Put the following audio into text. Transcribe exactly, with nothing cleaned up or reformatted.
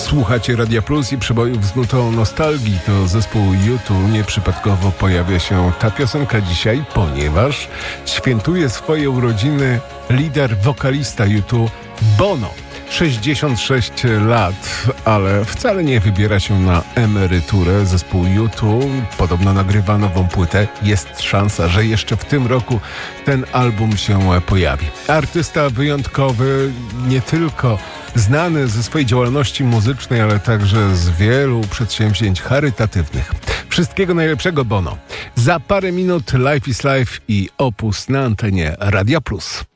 Słuchacie Radia Plus i przebojów z nutą nostalgii. To zespół U dwa. Nieprzypadkowo pojawia się ta piosenka dzisiaj, ponieważ świętuje swoje urodziny lider, wokalista U dwa Bono. sześćdziesiąt sześć lat, ale wcale nie wybiera się na emeryturę. Zespół U dwa podobno nagrywa nową płytę. Jest szansa, że jeszcze w tym roku ten album się pojawi. Artysta wyjątkowy, nie tylko znany ze swojej działalności muzycznej, ale także z wielu przedsięwzięć charytatywnych. Wszystkiego najlepszego, Bono. Za parę minut Life is Life i Opus na antenie Radia Plus.